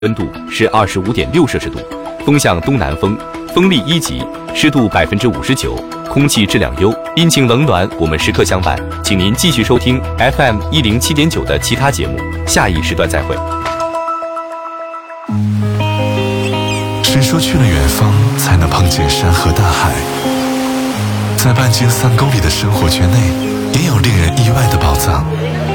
温度是25.6摄氏度，风向东南风，风力1级，湿度59%，空气质量优。阴晴冷暖，我们时刻相伴。请您继续收听 FM 107.9的其他节目，下一时段再会。 谁说去了远方才能碰见山河大海？在半径3公里的生活圈内，也有令人意外的宝藏。